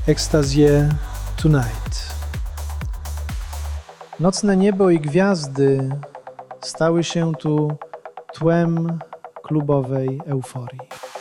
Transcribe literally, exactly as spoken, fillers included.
Ekstazję Tonight. Nocne niebo i gwiazdy stały się tu tłem klubowej euforii.